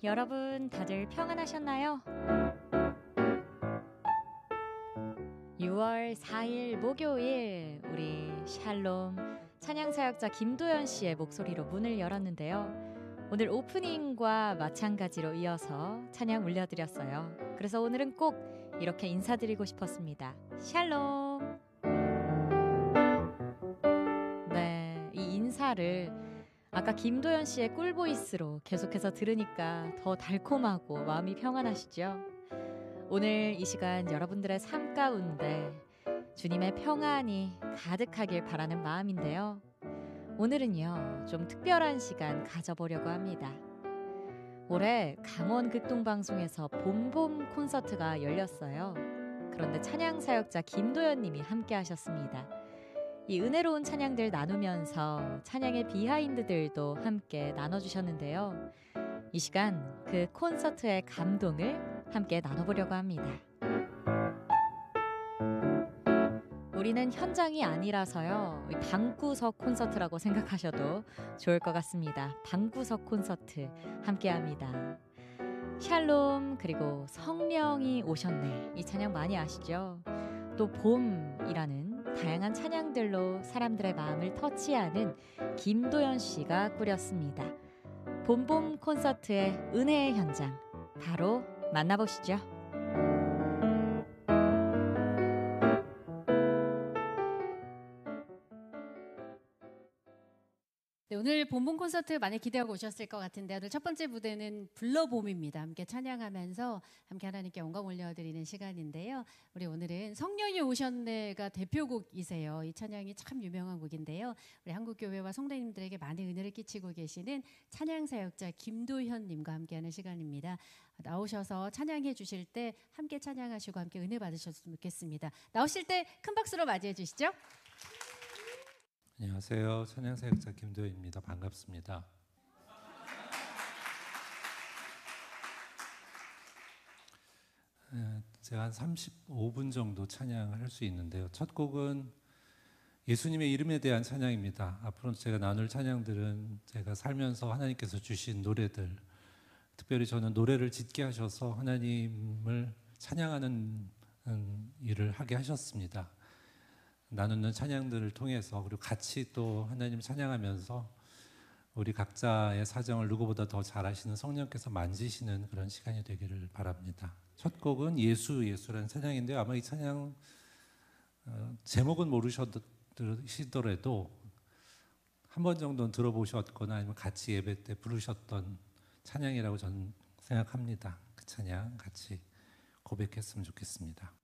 여러분 다들 평안하셨나요? 6월 4일 목요일 우리 샬롬 찬양사역자 김도연 씨의 목소리로 문을 열었는데요. 오늘 오프닝과 마찬가지로 이어서 찬양 올려드렸어요. 그래서 오늘은 꼭 이렇게 인사드리고 싶었습니다. 샬롬. 네, 이 인사를 아까 김도연 씨의 꿀보이스로 계속해서 들으니까 더 달콤하고 마음이 평안하시죠? 오늘 이 시간 여러분들의 삶 가운데 주님의 평안이 가득하길 바라는 마음인데요. 오늘은요, 좀 특별한 시간 가져보려고 합니다. 올해 강원 극동방송에서 봄봄 콘서트가 열렸어요. 그런데 찬양사역자 김도연 님이 함께 하셨습니다. 이 은혜로운 찬양들 나누면서 찬양의 비하인드들도 함께 나눠주셨는데요. 이 시간 그 콘서트의 감동을 함께 나눠보려고 합니다. 우리는 현장이 아니라서요, 방구석 콘서트라고 생각하셔도 좋을 것 같습니다. 방구석 콘서트 함께합니다. 샬롬 그리고 성령이 오셨네, 이 찬양 많이 아시죠? 또 봄이라는 다양한 찬양들로 사람들의 마음을 터치하는 김도연 씨가 꾸렸습니다. 봄봄 콘서트의 은혜의 현장 바로 만나보시죠. 네, 오늘 봄봄 콘서트 많이 기대하고 오셨을 것 같은데 오늘 첫 번째 무대는 불러봄입니다. 함께 찬양하면서 함께 하나님께 영광 올려드리는 시간인데요. 우리 오늘은 성령이 오셨네가 대표곡이세요. 이 찬양이 참 유명한 곡인데요. 우리 한국교회와 성도님들에게 많은 은혜를 끼치고 계시는 찬양사역자 김도현님과 함께하는 시간입니다. 나오셔서 찬양해 주실 때 함께 찬양하시고 함께 은혜 받으셨으면 좋겠습니다. 나오실 때 큰 박수로 맞이해 주시죠. 안녕하세요. 찬양사역자 김도현입니다. 반갑습니다. 제가 한 35분 정도 찬양을 할 수 있는데요. 첫 곡은 예수님의 이름에 대한 찬양입니다. 앞으로 제가 나눌 찬양들은 제가 살면서 하나님께서 주신 노래들, 특별히 저는 노래를 짓게 하셔서 하나님을 찬양하는 일을 하게 하셨습니다. 나누는 찬양들을 통해서, 그리고 같이 또 하나님 찬양하면서 우리 각자의 사정을 누구보다 더 잘 아시는 성령께서 만지시는 그런 시간이 되기를 바랍니다. 첫 곡은 예수라는 찬양인데요. 아마 이 찬양 제목은 모르시더라도 한 번 정도는 들어보셨거나 아니면 같이 예배 때 부르셨던 찬양이라고 저는 생각합니다. 그 찬양 같이 고백했으면 좋겠습니다.